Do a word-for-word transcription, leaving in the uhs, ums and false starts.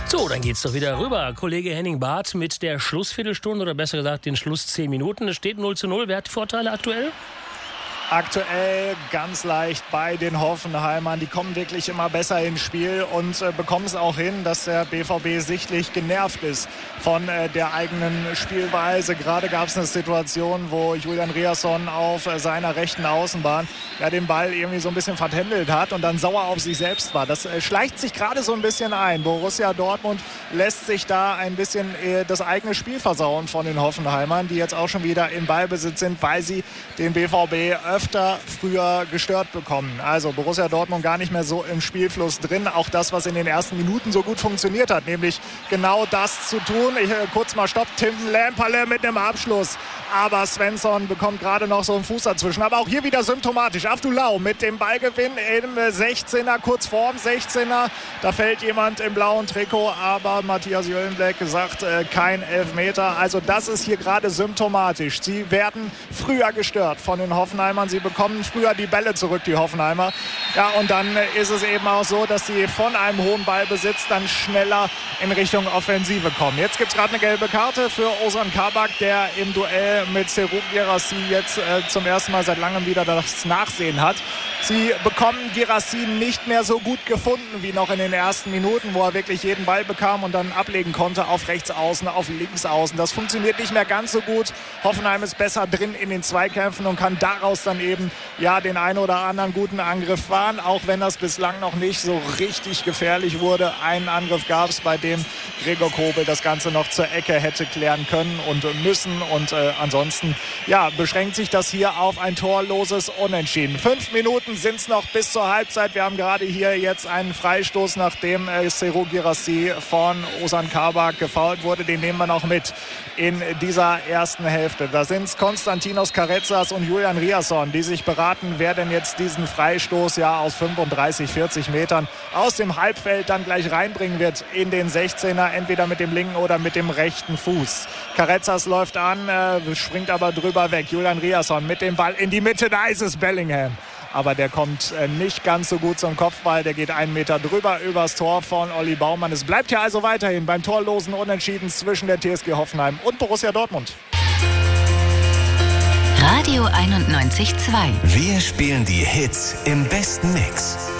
So, dann geht's doch wieder rüber. Kollege Henning Barth mit der Schlussviertelstunde oder besser gesagt den Schluss zehn Minuten. Es steht null zu null. Wer hat die Vorteile aktuell? Aktuell ganz leicht bei den Hoffenheimern. Die kommen wirklich immer besser ins Spiel und äh, bekommen es auch hin, dass der B V B sichtlich genervt ist von äh, der eigenen Spielweise. Gerade gab es eine Situation, wo Julian Riasson auf äh, seiner rechten Außenbahn ja, den Ball irgendwie so ein bisschen vertändelt hat und dann sauer auf sich selbst war. Das äh, schleicht sich gerade so ein bisschen ein. Borussia Dortmund lässt sich da ein bisschen äh, das eigene Spiel versauen von den Hoffenheimern, die jetzt auch schon wieder in Ballbesitz sind, weil sie den B V B öfter früher gestört bekommen. Also Borussia Dortmund gar nicht mehr so im Spielfluss drin. Auch das, was in den ersten Minuten so gut funktioniert hat, nämlich genau das zu tun. Ich, äh, kurz mal Stopp, Tim Lemperle mit einem Abschluss. Aber Svensson bekommt gerade noch so einen Fuß dazwischen. Aber auch hier wieder symptomatisch. Avdulau mit dem Ballgewinn im sechzehner, kurz vorm sechzehner. Da fällt jemand im blauen Trikot, aber Matthias Jöllenbeck sagt, äh, kein Elfmeter. Also das ist hier gerade symptomatisch. Sie werden früher gestört von den Hoffenheimern. Sie bekommen früher die Bälle zurück, die Hoffenheimer. Ja, und dann ist es eben auch so, dass sie von einem hohen Ballbesitz dann schneller in Richtung Offensive kommen. Jetzt gibt es gerade eine gelbe Karte für Ozan Kabak, der im Duell mit Serhou Guirassy jetzt äh, zum ersten Mal seit langem wieder das Nachsehen hat. Sie bekommen Guirassy nicht mehr so gut gefunden wie noch in den ersten Minuten, wo er wirklich jeden Ball bekam und dann ablegen konnte auf rechts außen, auf links außen. Das funktioniert nicht mehr ganz so gut. Hoffenheim ist besser drin in den Zweikämpfen und kann daraus dann eben ja den einen oder anderen guten Angriff fahren, auch wenn das bislang noch nicht so richtig gefährlich wurde. Einen Angriff gab es, bei dem Gregor Kobel das Ganze noch zur Ecke hätte klären können und müssen und äh, ansonsten ja, beschränkt sich das hier auf ein torloses Unentschieden. Fünf Minuten sind es noch bis zur Halbzeit. Wir haben gerade hier jetzt einen Freistoß, nachdem äh, Serhou Guirassy von Ozan Kabak gefoult wurde. Den nehmen wir noch mit in dieser ersten Hälfte. Da sind es Konstantinos Carezas und Julian Riasson, die sich beraten, wer denn jetzt diesen Freistoß ja aus fünfunddreißig, vierzig Metern aus dem Halbfeld dann gleich reinbringen wird in den sechzehner, entweder mit dem linken oder mit dem rechten Fuß. Carezas läuft an, äh, springt aber drüber weg. Julian Riasson mit dem Ball in die Mitte, da ist es Bellingham. Aber der kommt äh, nicht ganz so gut zum Kopfball. Der geht einen Meter drüber übers Tor von Olli Baumann. Es bleibt ja also weiterhin beim torlosen Unentschieden zwischen der T S G Hoffenheim und Borussia Dortmund. Radio einundneunzig Komma zwei. Wir spielen die Hits im besten Mix.